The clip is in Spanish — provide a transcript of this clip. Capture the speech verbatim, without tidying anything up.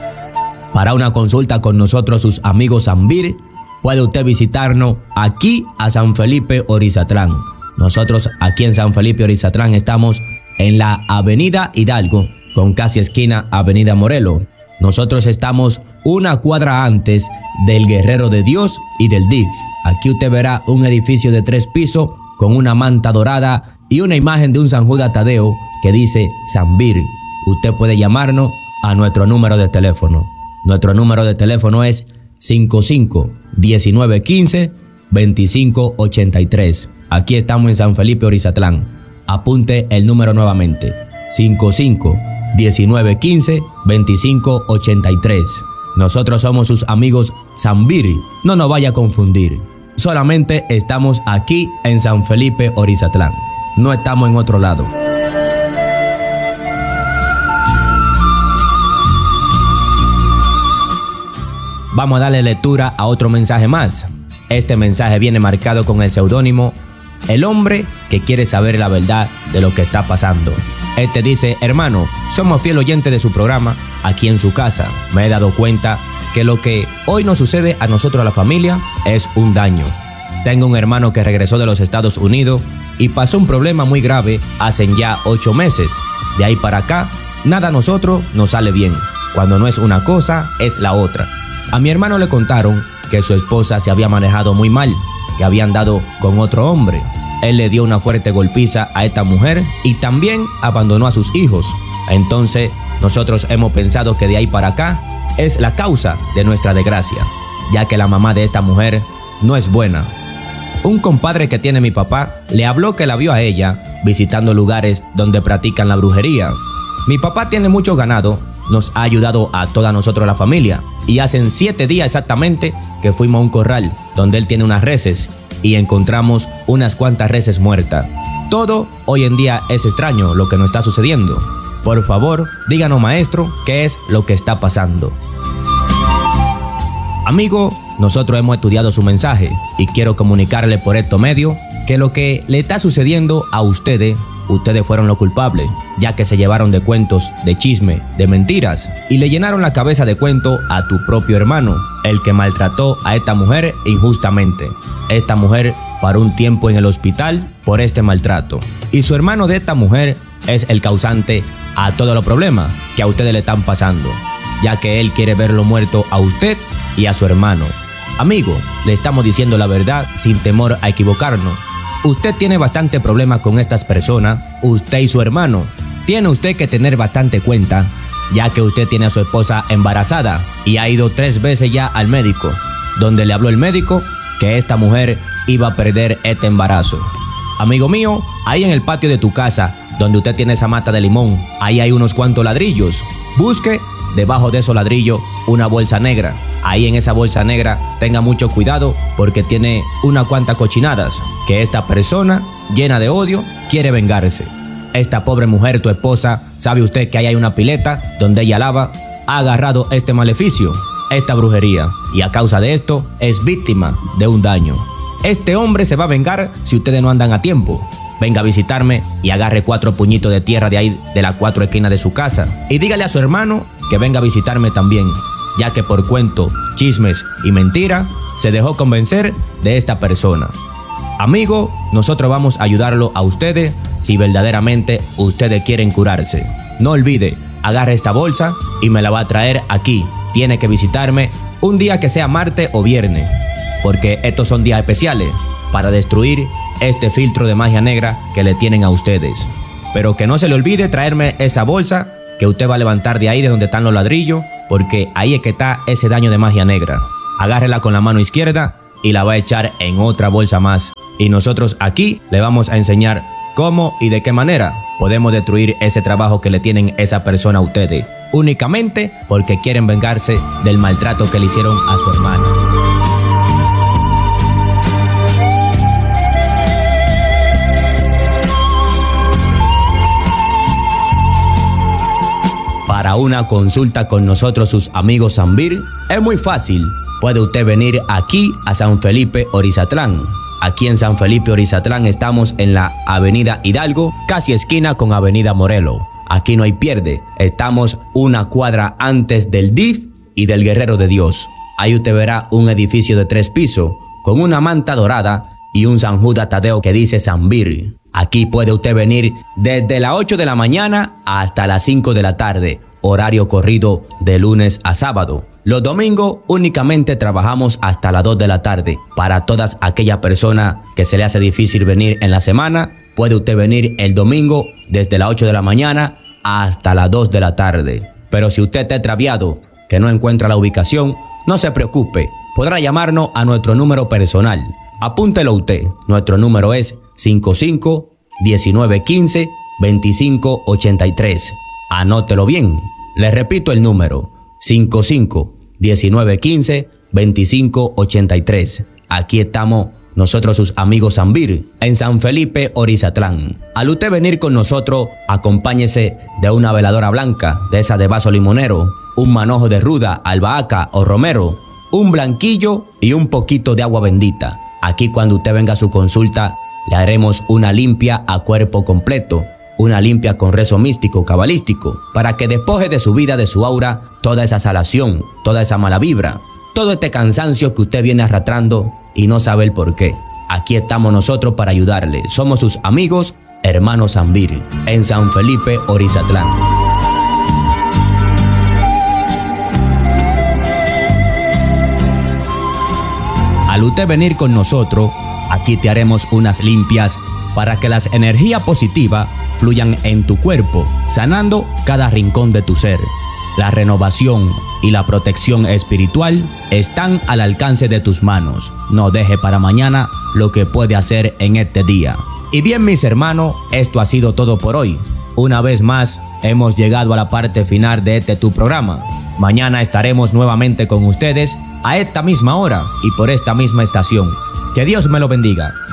Para una consulta con nosotros, sus amigos Sanvir, puede usted visitarnos aquí a San Felipe Orizatlán. Nosotros aquí en San Felipe Orizatlán estamos en la Avenida Hidalgo, con casi esquina Avenida Morelos. Nosotros estamos una cuadra antes del Guerrero de Dios y del D I F. Aquí usted verá un edificio de tres pisos con una manta dorada y una imagen de un San Judas Tadeo que dice Sanvir. Usted puede llamarnos a nuestro número de teléfono. Nuestro número de teléfono es cinco cinco, diecinueve quince, veinticinco ochenta y tres. Aquí estamos en San Felipe Orizatlán. Apunte el número nuevamente. cinco cinco, diecinueve quince, veinticinco ochenta y tres. Nosotros somos sus amigos Sanvir. No nos vaya a confundir. Solamente estamos aquí en San Felipe Orizatlán. No estamos en otro lado. Vamos a darle lectura a otro mensaje más. Este mensaje viene marcado con el seudónimo El hombre que quiere saber la verdad de lo que está pasando. Este dice: hermano, somos fiel oyente de su programa aquí en su casa. Me he dado cuenta que lo que hoy nos sucede a nosotros, a la familia, es un daño. Tengo un hermano que regresó de los Estados Unidos y pasó un problema muy grave hace ya ocho meses. De ahí para acá, nada a nosotros nos sale bien. Cuando no es una cosa, es la otra. A mi hermano le contaron que su esposa se había manejado muy mal, que había andado con otro hombre. Él le dio una fuerte golpiza a esta mujer y también abandonó a sus hijos. Entonces, nosotros hemos pensado que de ahí para acá es la causa de nuestra desgracia, ya que la mamá de esta mujer no es buena. Un compadre que tiene mi papá le habló que la vio a ella visitando lugares donde practican la brujería. Mi papá tiene mucho ganado, nos ha ayudado a toda nosotros la familia, y hace siete días exactamente que fuimos a un corral donde él tiene unas reses y encontramos unas cuantas reses muertas. Todo hoy en día es extraño lo que nos está sucediendo. Por favor, díganos, maestro, qué es lo que está pasando. Amigo, nosotros hemos estudiado su mensaje y quiero comunicarle por estos medios que lo que le está sucediendo a ustedes, ustedes fueron los culpables, ya que se llevaron de cuentos, de chisme, de mentiras y le llenaron la cabeza de cuento a tu propio hermano, el que maltrató a esta mujer injustamente. Esta mujer paró un tiempo en el hospital por este maltrato y su hermano de esta mujer es el causante a todos los problemas que a ustedes le están pasando, ya que él quiere verlo muerto a usted y a su hermano. Amigo, le estamos diciendo la verdad sin temor a equivocarnos. Usted tiene bastante problema con estas personas, usted y su hermano. Tiene usted que tener bastante cuenta, ya que usted tiene a su esposa embarazada y ha ido tres veces ya al médico, donde le habló el médico que esta mujer iba a perder este embarazo. Amigo mío, ahí en el patio de tu casa, donde usted tiene esa mata de limón, ahí hay unos cuantos ladrillos. Busque debajo de esos ladrillos una bolsa negra. Ahí en esa bolsa negra tenga mucho cuidado porque tiene unas cuantas cochinadas que esta persona, llena de odio, quiere vengarse. Esta pobre mujer, tu esposa, sabe usted que ahí hay una pileta donde ella lava, ha agarrado este maleficio, esta brujería, y a causa de esto es víctima de un daño. Este hombre se va a vengar si ustedes no andan a tiempo. Venga a visitarme y agarre cuatro puñitos de tierra de ahí de las cuatro esquinas de su casa y dígale a su hermano que venga a visitarme también, ya que por cuento, chismes y mentira se dejó convencer de esta persona. Amigo, nosotros vamos a ayudarlo a ustedes si verdaderamente ustedes quieren curarse. No olvide, agarre esta bolsa y me la va a traer aquí. Tiene que visitarme un día que sea martes o viernes, porque estos son días especiales para destruir este filtro de magia negra que le tienen a ustedes. Pero que no se le olvide traerme esa bolsa que usted va a levantar de ahí de donde están los ladrillos, porque ahí es que está ese daño de magia negra. Agárrela con la mano izquierda y la va a echar en otra bolsa más. Y nosotros aquí le vamos a enseñar cómo y de qué manera podemos destruir ese trabajo que le tienen esa persona a ustedes, únicamente porque quieren vengarse del maltrato que le hicieron a su hermana. Para una consulta con nosotros, sus amigos Sanvir, es muy fácil. Puede usted venir aquí a San Felipe Orizatlán. Aquí en San Felipe Orizatlán estamos en la Avenida Hidalgo, casi esquina con Avenida Morelos. Aquí no hay pierde. Estamos una cuadra antes del D I F y del Guerrero de Dios. Ahí usted verá un edificio de tres pisos con una manta dorada y un San Judas Tadeo que dice Sanvir. Aquí puede usted venir desde las ocho de la mañana hasta las cinco de la tarde, horario corrido de lunes a sábado. Los domingos únicamente trabajamos hasta las dos de la tarde. Para todas aquellas personas que se le hace difícil venir en la semana, puede usted venir el domingo desde las ocho de la mañana hasta las dos de la tarde. Pero si usted está extraviado, que no encuentra la ubicación, no se preocupe, podrá llamarnos a nuestro número personal. Apúntelo usted, nuestro número es cinco cinco, diecinueve quince, veinticinco ochenta y tres. Anótelo bien, le repito el número, cinco cinco, diecinueve quince, veinticinco ochenta y tres. Aquí estamos nosotros sus amigos Sanvir, en San Felipe, Orizatlán. Al usted venir con nosotros, acompáñese de una veladora blanca, de esa de vaso limonero, un manojo de ruda, albahaca o romero, un blanquillo y un poquito de agua bendita. Aquí cuando usted venga a su consulta, le haremos una limpia a cuerpo completo, una limpia con rezo místico, cabalístico, para que despoje de su vida, de su aura, toda esa salación, toda esa mala vibra, todo este cansancio que usted viene arrastrando y no sabe el por qué. Aquí estamos nosotros para ayudarle. Somos sus amigos, hermanos Sanvir, en San Felipe, Orizatlán. Al usted venir con nosotros, aquí te haremos unas limpias para que las energías positivas fluyan en tu cuerpo, sanando cada rincón de tu ser. La renovación y la protección espiritual están al alcance de tus manos. No deje para mañana lo que puede hacer en este día. Y bien, mis hermanos, esto ha sido todo por hoy. Una vez más, hemos llegado a la parte final de este tu programa. Mañana estaremos nuevamente con ustedes a esta misma hora y por esta misma estación. Que Dios me lo bendiga.